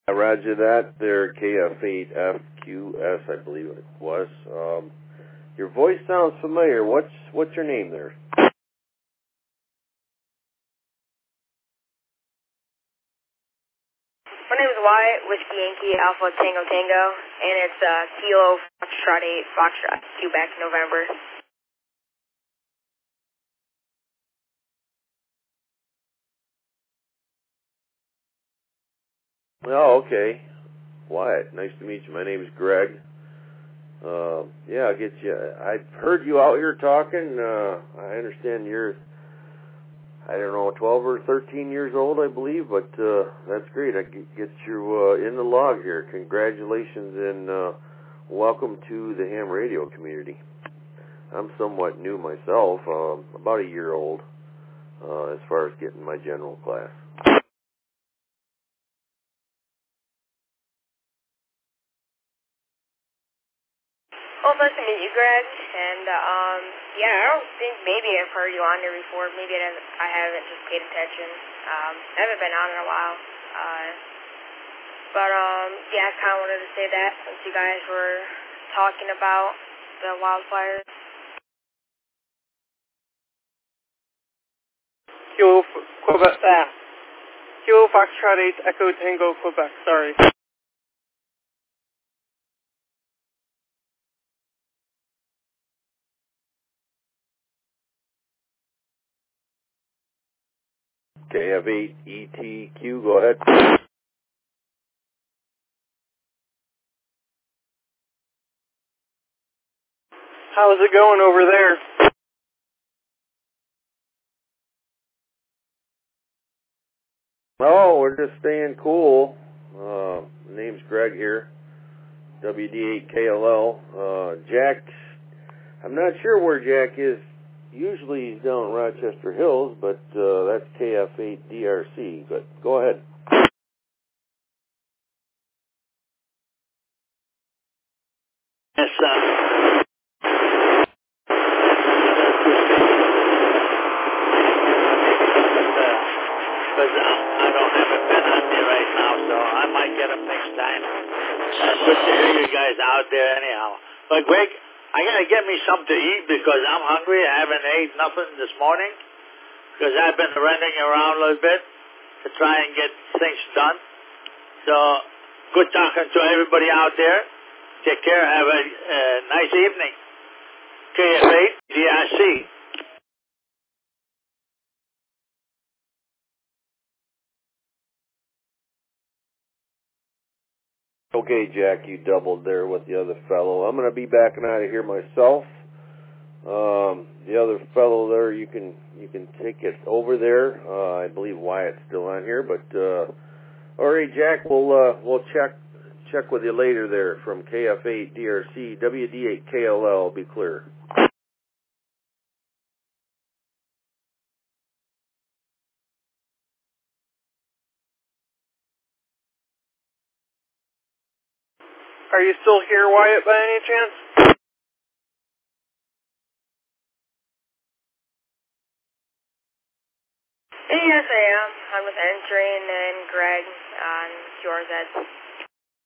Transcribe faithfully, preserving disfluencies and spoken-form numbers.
Roger that. There, K F eight F Q S, I believe it was. Um, your voice sounds familiar. What's what's your name there? My name is Wyatt, Whiskey Yankee Alpha Tango Tango, and it's uh, Kilo Foxtrot eight Foxtrot Quebec November. Oh, okay. Wyatt, nice to meet you. My name is Greg. Uh, yeah, I'll get you. I've heard you out here talking. Uh, I understand you're, I don't know, twelve or thirteen years old, I believe, but uh, that's great. I get, get you uh, in the log here. Congratulations and uh, welcome to the ham radio community. I'm somewhat new myself, uh, about a year old, uh, as far as getting my general class. Well, nice to meet you, Greg. And, uh, um, yeah, I don't think maybe I've heard you on there before. Maybe I haven't, I haven't just paid attention. Um, I haven't been on in a while. Uh, but, um, yeah, I kind of wanted to say that since you guys were talking about the wildfires. Kilo Quebec. Ah. Kilo Foxtrot eight Echo Tango Quebec. Sorry. K F eight E T Q, go ahead. How's it going over there? Oh, we're just staying cool. Uh, name's Greg here, W D eight K L L. Uh, Jack, I'm not sure where Jack is. Usually he's down in Rochester Hills, but uh, that's K F eight D R C. But go ahead. Yes, uh, because uh, I don't have a pen on me right now, so I might get them next time. Uh, good to hear you guys out there anyhow. But Greg, I gotta get me something to eat because I'm hungry. I haven't ate nothing this morning because I've been running around a little bit to try and get things done. So, good talking to everybody out there. Take care. Have a uh, nice evening. K F eight D R C. Okay, Jack, you doubled there with the other fellow. I'm going to be backing out of here myself. Um, the other fellow there, you can you can take it over there. Uh, I believe Wyatt's still on here, but uh, all right, Jack, we'll uh, we'll check check with you later there from K F eight D R C W D eight K L L. Be clear. Are you still here, Wyatt, by any chance? Yes, I am. I'm with Entering and Greg on Q R Z.